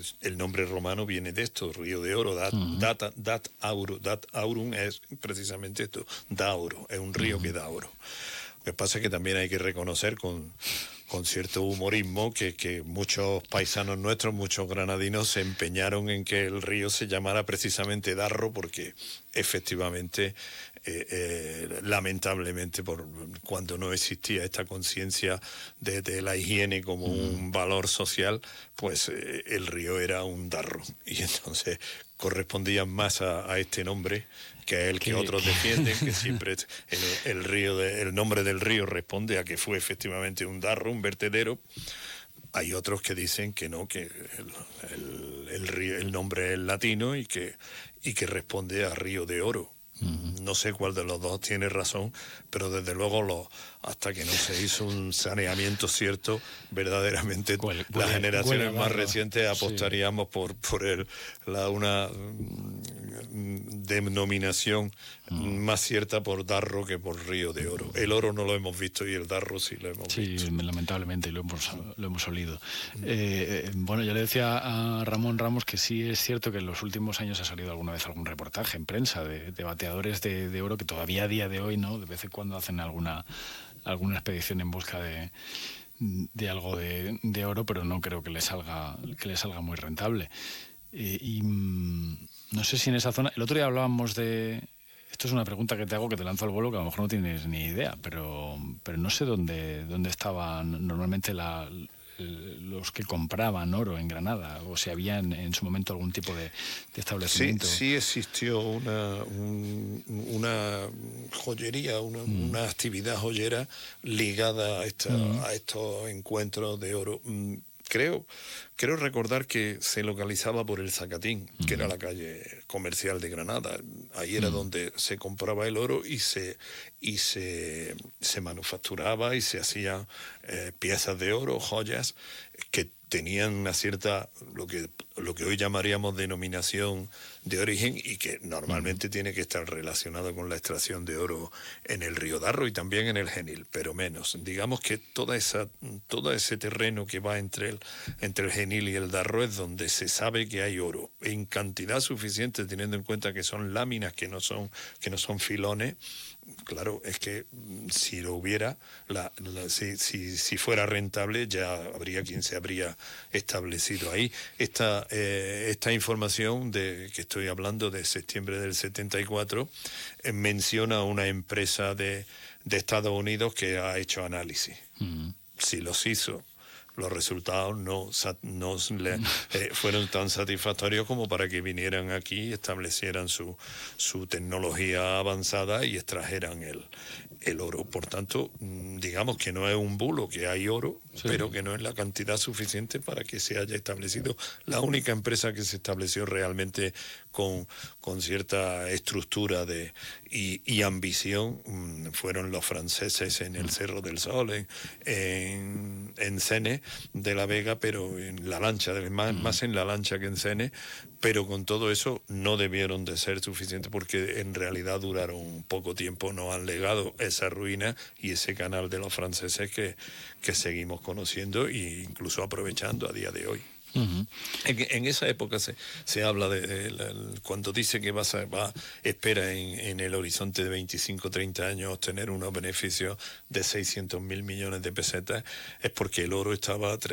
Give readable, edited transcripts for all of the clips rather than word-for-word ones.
el nombre romano viene de esto, río de oro, dat aurum es precisamente esto, da oro, es un río que da oro. Lo que pasa es que también hay que reconocer con cierto humorismo que muchos paisanos nuestros, muchos granadinos se empeñaron en que el río se llamara precisamente Darro, porque efectivamente, lamentablemente, cuando no existía esta conciencia de la higiene como un valor social, pues el río era un darro, y entonces correspondían más a este nombre que el que otros defienden, que siempre el nombre del río responde a que fue efectivamente un darro, un vertedero. Hay otros que dicen que no, que el nombre es latino y que responde a río de oro. No sé cuál de los dos tiene razón, pero desde luego hasta que no se hizo un saneamiento cierto, verdaderamente las generaciones más recientes apostaríamos por una denominación más cierta por Darro que por Río de Oro. El oro no lo hemos visto y el Darro sí lo hemos visto. Sí, lamentablemente lo hemos olido. Bueno, yo le decía a Ramón Ramos que sí es cierto que en los últimos años ha salido alguna vez algún reportaje en prensa de bateadores de oro que todavía a día de hoy, ¿no?, de vez en cuando hacen alguna expedición en busca de algo de oro, pero no creo que le salga muy rentable. Y no sé si en esa zona... El otro día hablábamos de... Esto es una pregunta que te hago, que te lanzo al vuelo, que a lo mejor no tienes ni idea, pero no sé dónde estaban normalmente los que compraban oro en Granada, o si había en su momento algún tipo de establecimiento. Sí existió una joyería, una actividad joyera ligada a estos encuentros de oro. Creo recordar que se localizaba por el Zacatín, que era la calle comercial de Granada. Ahí era donde se compraba el oro y se manufacturaba y se hacían piezas de oro, joyas, que tenían una cierta, lo que hoy llamaríamos denominación de origen, y que normalmente tiene que estar relacionado con la extracción de oro en el río Darro y también en el Genil, pero menos. Digamos que todo ese terreno que va entre el Genil y el Darro es donde se sabe que hay oro en cantidad suficiente, teniendo en cuenta que son láminas que no son filones. Claro, es que si lo hubiera, si fuera rentable, ya habría quien se habría establecido ahí. Esta información que estoy hablando de septiembre del 74 menciona a una empresa de Estados Unidos que ha hecho análisis. Si los hizo, los resultados no fueron tan satisfactorios como para que vinieran aquí y establecieran su tecnología avanzada y extrajeran el oro. Por tanto, digamos que no es un bulo, que hay oro, pero que no es la cantidad suficiente para que se haya establecido. La única empresa que se estableció realmente con cierta estructura y ambición fueron los franceses en el Cerro del Sol, en Cene de la Vega, pero en la lancha, más en la lancha que en Cene, pero con todo eso no debieron de ser suficientes, porque en realidad duraron poco tiempo. Nos han legado esa ruina y ese canal de los franceses que seguimos conociendo e incluso aprovechando a día de hoy. En esa época se habla cuando dice que espera en el horizonte de 25-30 años obtener unos beneficios de 600.000 millones de pesetas, es porque el oro estaba a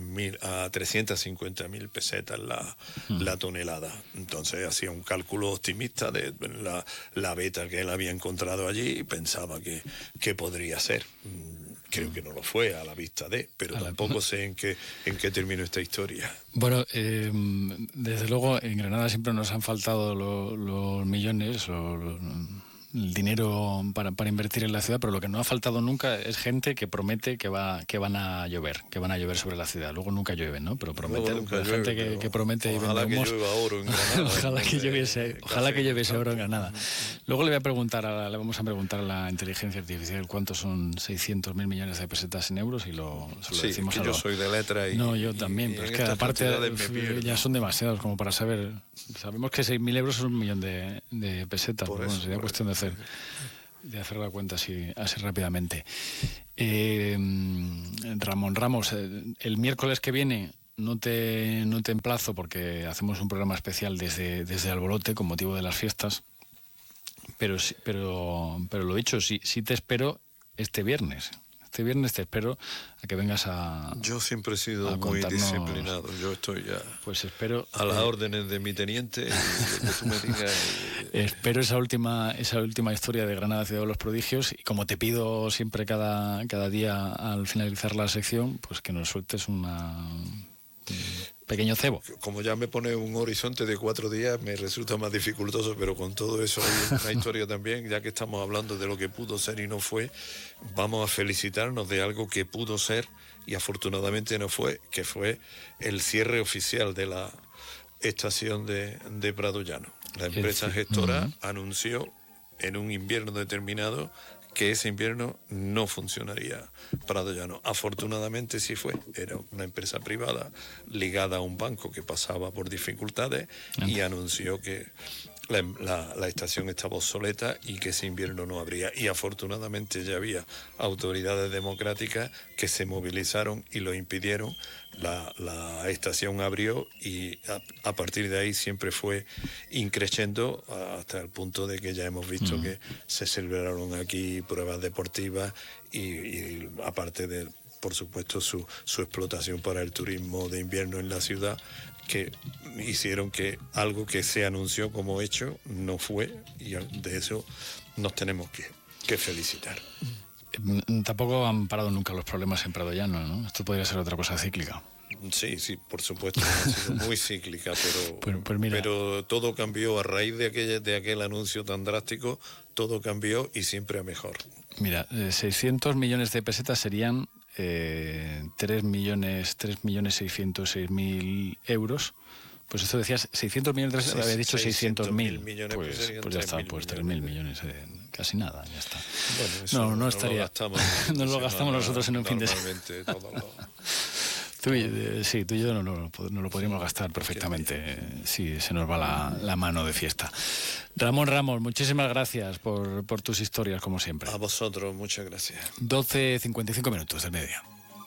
350.000 pesetas la tonelada. Entonces hacía un cálculo optimista de la beta que él había encontrado allí y pensaba que podría ser. Creo que no lo fue a la vista pero tampoco sé en qué terminó esta historia. Bueno, desde luego en Granada siempre nos han faltado los millones, el dinero para invertir en la ciudad, pero lo que no ha faltado nunca es gente que promete que van a llover sobre la ciudad. Luego nunca llueve, ¿no? Pero promete, gente que promete. Ojalá que llueva oro en Granada. Ojalá que lloviese oro en Granada. Luego le vamos a preguntar a la inteligencia artificial cuántos son 600.000 millones de pesetas en euros, y se lo decimos. Es que yo soy de letra y... No, yo también, pero es que aparte ya son demasiados como para saber. Sabemos que 6.000 euros son 1 millón de pesetas. Bueno, sería cuestión de hacer la cuenta así rápidamente. Ramón Ramos, el miércoles que viene no te emplazo porque hacemos un programa especial desde Albolote con motivo de las fiestas, pero lo dicho, sí te espero este viernes. Este viernes te espero a que vengas a... Yo siempre he sido muy disciplinado. Yo estoy ya pues espero, a las órdenes de mi teniente y lo que tú me digas. Espero esa última historia de Granada, Ciudad de los Prodigios, y como te pido siempre cada día al finalizar la sección, pues que nos sueltes un pequeño cebo. Como ya me pone un horizonte de 4 días, me resulta más dificultoso, pero con todo eso hay una historia también, ya que estamos hablando de lo que pudo ser y no fue. Vamos a felicitarnos de algo que pudo ser y afortunadamente no fue, que fue el cierre oficial de la estación de Prado Llano. La empresa gestora anunció en un invierno determinado que ese invierno no funcionaría Prado Llano. Afortunadamente sí fue. Era una empresa privada ligada a un banco que pasaba por dificultades y anunció que la estación estaba obsoleta y que ese invierno no habría. Y afortunadamente ya había autoridades democráticas que se movilizaron y lo impidieron. La estación abrió y a partir de ahí siempre fue increciendo hasta el punto de que ya hemos visto que se celebraron aquí pruebas deportivas y aparte de, por supuesto, su explotación para el turismo de invierno en la ciudad, que hicieron que algo que se anunció como hecho no fue, y de eso nos tenemos que felicitar. Tampoco han parado nunca los problemas en Prado Llano, ¿no? Esto podría ser otra cosa cíclica. Sí, por supuesto, ha sido muy cíclica, pero todo cambió a raíz de aquel anuncio tan drástico, todo cambió y siempre a mejor. Mira, 600 millones de pesetas serían 3.606.000 euros. Pues esto decías 600 millones de pesetas, había dicho 600.000. Pues ya está, pues 3.000 millones, casi nada, ya está. Bueno, eso no estaría. No lo gastamos nosotros en un fin de semana. Tú y yo no lo podríamos gastar perfectamente si se nos va la mano de fiesta. Ramón Ramos, muchísimas gracias por tus historias, como siempre. A vosotros, muchas gracias. 12:55 minutos del mediodía.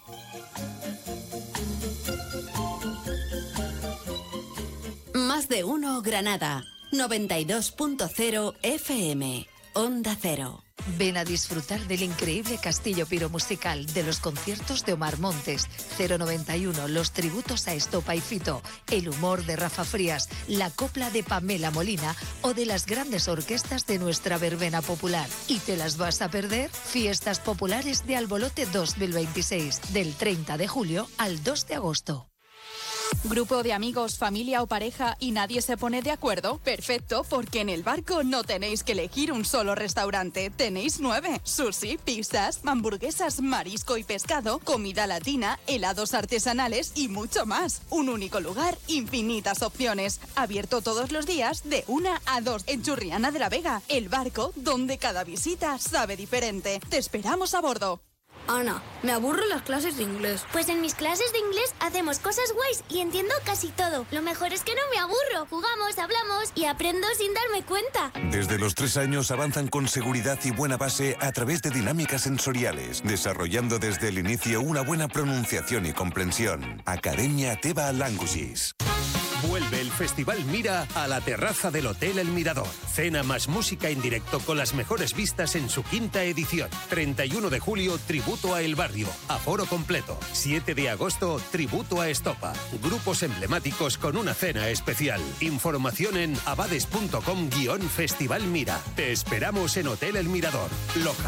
Más de uno Granada, 92.0 FM, Onda Cero. Ven a disfrutar del increíble castillo piromusical, de los conciertos de Omar Montes, 091, los tributos a Estopa y Fito, el humor de Rafa Frías, la copla de Pamela Molina o de las grandes orquestas de nuestra verbena popular. ¿Y te las vas a perder? Fiestas Populares de Albolote 2026, del 30 de julio al 2 de agosto. ¿Grupo de amigos, familia o pareja y nadie se pone de acuerdo? Perfecto, porque en El Barco no tenéis que elegir un solo restaurante, tenéis 9. Sushi, pizzas, hamburguesas, marisco y pescado, comida latina, helados artesanales y mucho más. Un único lugar, infinitas opciones. Abierto todos los días de 1 a 2 en Churriana de la Vega. El Barco, donde cada visita sabe diferente. Te esperamos a bordo. Ana, me aburro las clases de inglés. Pues en mis clases de inglés hacemos cosas guays y entiendo casi todo. Lo mejor es que no me aburro. Jugamos, hablamos y aprendo sin darme cuenta. Desde los 3 años avanzan con seguridad y buena base a través de dinámicas sensoriales, desarrollando desde el inicio una buena pronunciación y comprensión. Academia Teva Languages. Vuelve el Festival Mira a la terraza del Hotel El Mirador. Cena más música en directo con las mejores vistas en su 5ª edición. 31 de julio, tributo a El Barrio. Aforo completo. 7 de agosto, tributo a Estopa. Grupos emblemáticos con una cena especial. Información en abades.com/Festival Mira. Te esperamos en Hotel El Mirador, Loja.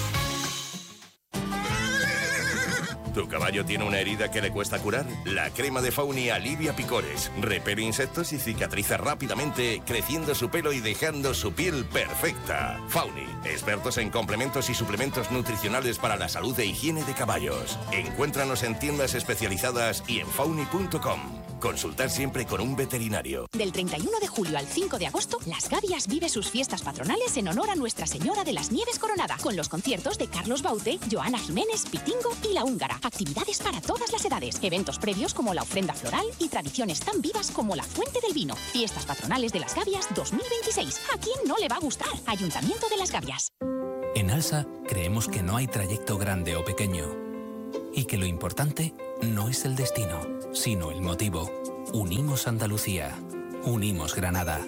¿Tu caballo tiene una herida que le cuesta curar? La crema de Fauni alivia picores, repele insectos y cicatriza rápidamente, creciendo su pelo y dejando su piel perfecta. Fauni, expertos en complementos y suplementos nutricionales para la salud e higiene de caballos. Encuéntranos en tiendas especializadas y en fauni.com. Consultar siempre con un veterinario. Del 31 de julio al 5 de agosto, Las Gavias vive sus fiestas patronales en honor a Nuestra Señora de las Nieves Coronada, con los conciertos de Carlos Baute, Joana Jiménez, Pitingo y La Húngara. Actividades para todas las edades, eventos previos como la ofrenda floral y tradiciones tan vivas como la Fuente del Vino. Fiestas patronales de Las Gavias 2026. ¿A quién no le va a gustar? Ayuntamiento de Las Gavias. En ALSA creemos que no hay trayecto grande o pequeño. y que lo importante no es el destino, sino el motivo. Unimos Andalucía. Unimos Granada.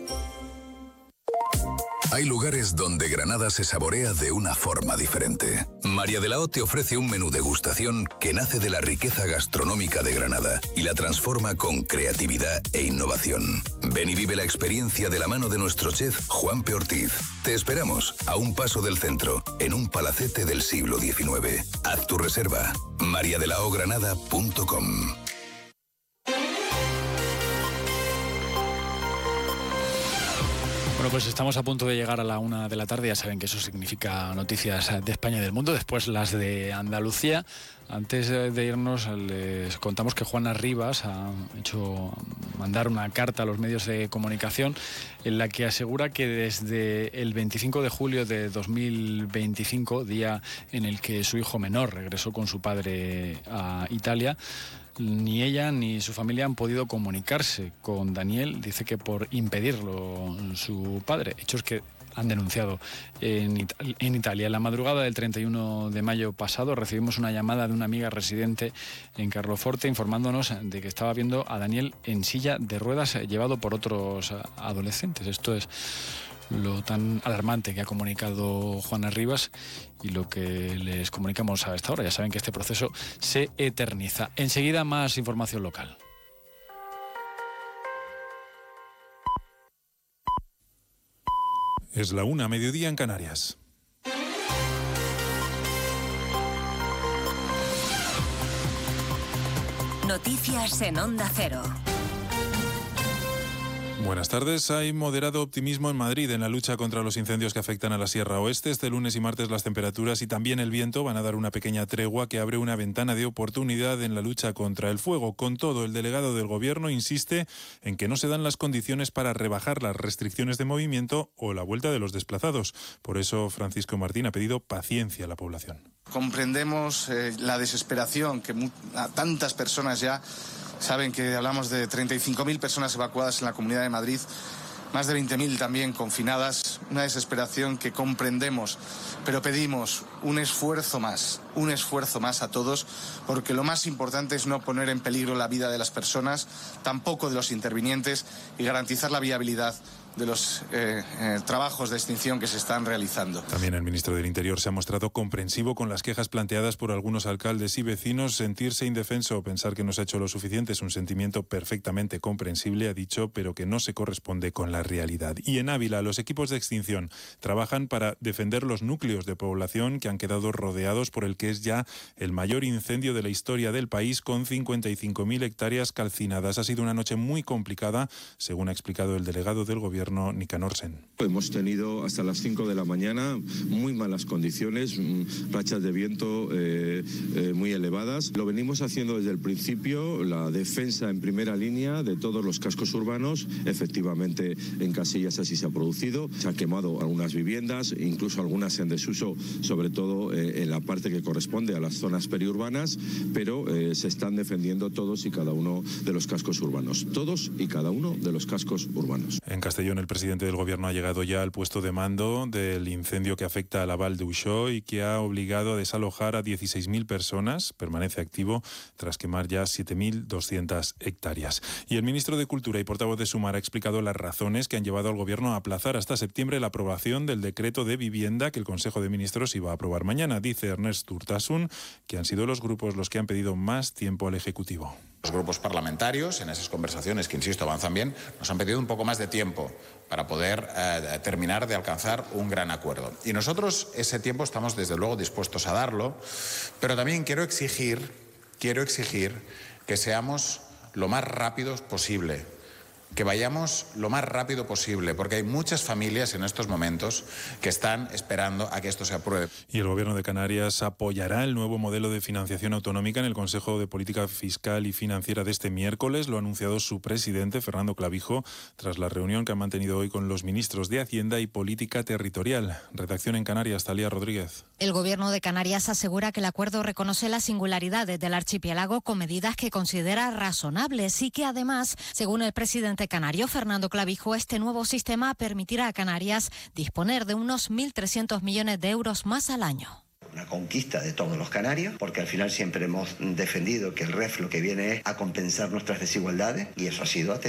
Hay lugares donde Granada se saborea de una forma diferente. María de la O te ofrece un menú degustación que nace de la riqueza gastronómica de Granada y la transforma con creatividad e innovación. Ven y vive la experiencia de la mano de nuestro chef Juanpe Ortiz. Te esperamos a un paso del centro, en un palacete del siglo XIX. Haz tu reserva. mariadelaogranada.com. Bueno, pues estamos a punto de llegar a la 1 de la tarde. Ya saben que eso significa noticias de España y del mundo. Después las de Andalucía. Antes de irnos, les contamos que Juana Rivas ha hecho mandar una carta a los medios de comunicación en la que asegura que desde el 25 de julio de 2025, día en el que su hijo menor regresó con su padre a Italia, ni ella ni su familia han podido comunicarse con Daniel. Dice que por impedirlo su padre, hechos que han denunciado en Italia. En la madrugada del 31 de mayo pasado recibimos una llamada de una amiga residente en Carloforte informándonos de que estaba viendo a Daniel en silla de ruedas llevado por otros adolescentes. Esto es lo tan alarmante que ha comunicado Juana Rivas y lo que les comunicamos a esta hora. Ya saben que este proceso se eterniza. Enseguida más información local. Es la 1, mediodía en Canarias. Noticias en Onda Cero. Buenas tardes. Hay moderado optimismo en Madrid en la lucha contra los incendios que afectan a la Sierra Oeste. Este lunes y martes las temperaturas y también el viento van a dar una pequeña tregua que abre una ventana de oportunidad en la lucha contra el fuego. Con todo, el delegado del Gobierno insiste en que no se dan las condiciones para rebajar las restricciones de movimiento o la vuelta de los desplazados. Por eso, Francisco Martín ha pedido paciencia a la población. Comprendemos la desesperación que tantas personas ya saben que hablamos de 35.000 personas evacuadas en la Comunidad de Madrid, más de 20.000 también confinadas, una desesperación que comprendemos, pero pedimos un esfuerzo más a todos, porque lo más importante es no poner en peligro la vida de las personas, tampoco de los intervinientes, y garantizar la viabilidad de los trabajos de extinción que se están realizando. También el ministro del Interior se ha mostrado comprensivo con las quejas planteadas por algunos alcaldes y vecinos. Sentirse indefenso o pensar que no se ha hecho lo suficiente es un sentimiento perfectamente comprensible, ha dicho, pero que no se corresponde con la realidad. Y en Ávila, los equipos de extinción trabajan para defender los núcleos de población que han quedado rodeados por el que es ya el mayor incendio de la historia del país, con 55.000 hectáreas calcinadas. Ha sido una noche muy complicada, según ha explicado el delegado del Gobierno, Nicanor Sen. Hemos tenido hasta las 5 de la mañana muy malas condiciones, rachas de viento muy elevadas. Lo venimos haciendo desde el principio, la defensa en primera línea de todos los cascos urbanos. Efectivamente, en Casillas así se ha producido. Se han quemado algunas viviendas, incluso algunas en desuso, sobre todo en la parte que corresponde a las zonas periurbanas, pero se están defendiendo todos y cada uno de los cascos urbanos. Todos y cada uno de los cascos urbanos. En Castellón, el presidente del Gobierno ha llegado ya al puesto de mando del incendio que afecta a la Val d'Uixó y que ha obligado a desalojar a 16.000 personas. Permanece activo tras quemar ya 7.200 hectáreas. Y el ministro de Cultura y portavoz de Sumar ha explicado las razones que han llevado al Gobierno a aplazar hasta septiembre la aprobación del decreto de vivienda que el Consejo de Ministros iba a aprobar mañana. Dice Ernest Urtasun que han sido los grupos los que han pedido más tiempo al Ejecutivo. Los grupos parlamentarios, en esas conversaciones que, insisto, avanzan bien, nos han pedido un poco más de tiempo para poder terminar de alcanzar un gran acuerdo. Y nosotros ese tiempo estamos, desde luego, dispuestos a darlo, pero también quiero exigir que seamos lo más rápidos posible, que vayamos lo más rápido posible, porque hay muchas familias en estos momentos que están esperando a que esto se apruebe. Y el Gobierno de Canarias apoyará el nuevo modelo de financiación autonómica en el Consejo de Política Fiscal y Financiera de este miércoles. Lo ha anunciado su presidente, Fernando Clavijo, tras la reunión que han mantenido hoy con los ministros de Hacienda y Política Territorial. Redacción en Canarias, Talía Rodríguez. El Gobierno de Canarias asegura que el acuerdo reconoce las singularidades del archipiélago con medidas que considera razonables y que además, según el presidente canario Fernando Clavijo, este nuevo sistema permitirá a Canarias disponer de unos 1.300 millones de euros más al año. una conquista de todos los canarios, porque al final siempre hemos defendido que el REF lo que viene es a compensar nuestras desigualdades y eso ha sido